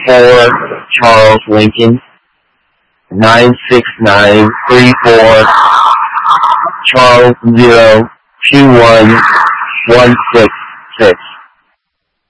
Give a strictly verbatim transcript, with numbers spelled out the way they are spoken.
four Charles Lincoln, nine six nine three four Charles zero two one one six six.